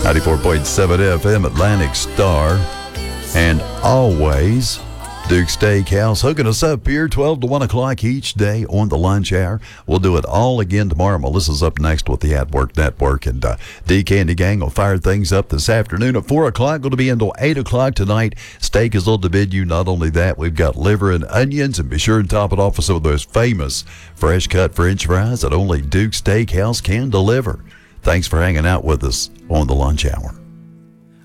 94.7 FM Atlantic Star. And always Duke Steakhouse hooking us up here 12 to 1 o'clock each day on the lunch hour. We'll do it all again tomorrow. Melissa's up next with the At Work Network, and D Candy Gang will fire things up this afternoon at 4 o'clock. Going to be until 8 o'clock tonight. Steak is on the menu. Not only that, we've got liver and onions, and be sure and top it off with some of those famous fresh cut French fries that only Duke Steakhouse can deliver. Thanks for hanging out with us on the lunch hour.